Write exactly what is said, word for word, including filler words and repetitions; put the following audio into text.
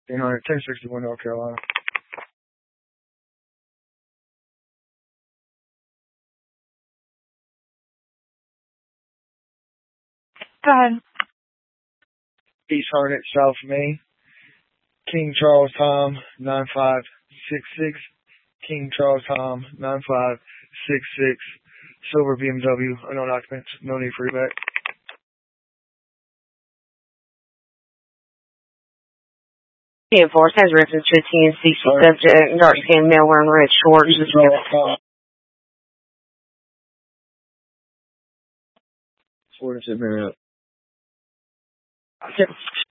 fifteen hundred, ten sixty-one, North Carolina. Go ahead. East Hornet, South Main. King Charles Tom, nine five six six. King Charles Tom, nine five six six. Silver B M W, unknown occupants, no need for reback. ten four has reference to T N C subject, dark skin male wearing red shorts. Four to minutes. Yep.